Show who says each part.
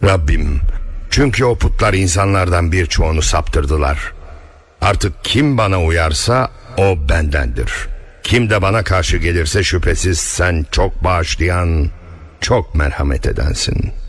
Speaker 1: Rabbim, çünkü o putlar insanlardan birçoğunu saptırdılar. Artık kim bana uyarsa o bendendir. Kim de bana karşı gelirse şüphesiz sen çok bağışlayan, çok merhamet edensin.